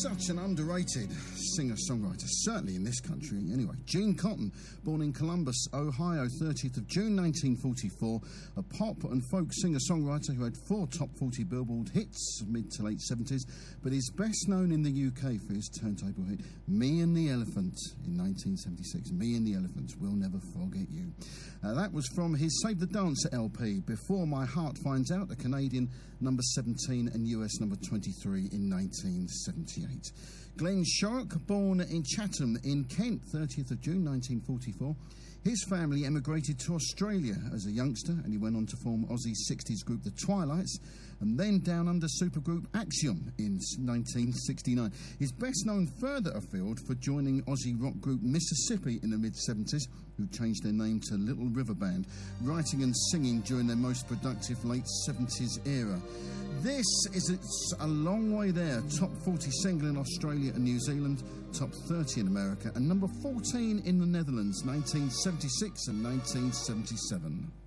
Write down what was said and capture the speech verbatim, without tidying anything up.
Such an underrated singer-songwriter, certainly in this country anyway. Gene Cotton, born in Columbus, Ohio, thirtieth of June nineteen forty-four, a pop and folk singer-songwriter who had four top forty Billboard hits mid to late seventies, but is best known in the U K for his turntable hit Me and the Elephant in nineteen seventy-six. Me and the Elephant, We'll Never Forget You. Uh, that was from his Save the Dancer L P, Before My Heart Finds Out, a Canadian number seventeen and U S number twenty-three in nineteen seventy-eight. Glenn Shorrock, born in Chatham in Kent, thirtieth of June nineteen forty-four. His family emigrated to Australia as a youngster, and he went on to form Aussie's sixties group The Twilights, and then down under supergroup Axiom in nineteen sixty-nine. He's best known further afield for joining Aussie rock group Mississippi in the mid-seventies, who changed their name to Little River Band, writing and singing during their most productive late seventies era. This is It's a Long Way There, top forty single in Australia and New Zealand, top thirty in America, and number fourteen in the Netherlands, nineteen seventy-six and nineteen seventy-seven.